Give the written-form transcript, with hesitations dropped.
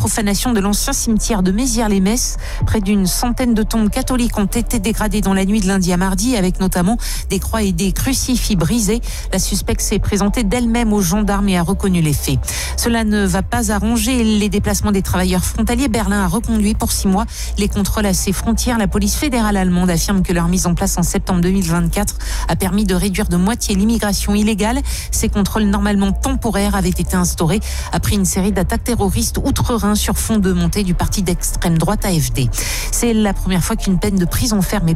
profanation de l'ancien cimetière de Mézières-les-Messes. Près d'une centaine de tombes catholiques ont été dégradées dans la nuit de lundi à mardi, avec notamment des croix et des crucifix brisés. La suspecte s'est présentée d'elle-même aux gendarmes et a reconnu les faits. Cela ne va pas arranger les déplacements des travailleurs frontaliers. Berlin a reconduit pour 6 mois les contrôles à ses frontières. La police fédérale allemande affirme que leur mise en place en septembre 2024 a permis de réduire de moitié l'immigration illégale. Ces contrôles normalement temporaires avaient été instaurés après une série d'attaques terroristes outre-Rhin sur fond de montée du parti d'extrême droite AfD. C'est la première fois qu'une peine de prison ferme est